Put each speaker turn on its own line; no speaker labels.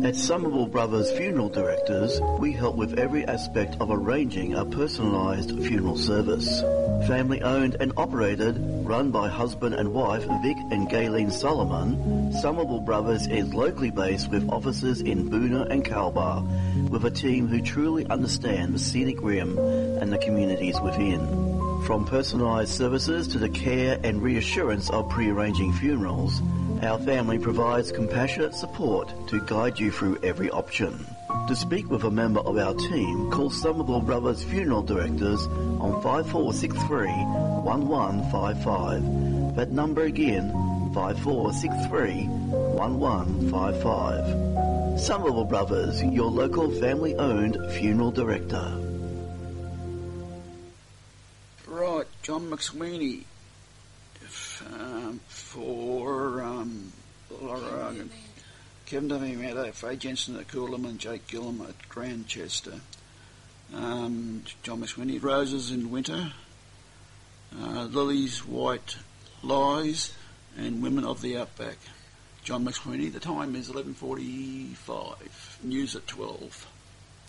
At Somerville Brothers Funeral Directors, we help with every aspect of arranging a personalised funeral service. Family owned and operated, run by husband and wife Vic and Gayleen Solomon, Somerville Brothers is locally based with offices in Boonah and Calbar, with a team who truly understand the scenic rim and the communities within. From personalised services to the care and reassurance of pre-arranging funerals, our family provides compassionate support to guide you through every option. To speak with a member of our team, call Somerville Brothers Funeral Directors on 5463 1155. That number again, 5463 1155. Somerville Brothers, your local family-owned funeral director.
Right, John McSweeney for Kevin W. Meadow, Faye Jensen at Coolum and Jake Gillum at Grandchester. John McSweeney, Roses in Winter, Lilies, White Lies, and Women of the Outback. John McSweeney, the time is 11:45, news at 12.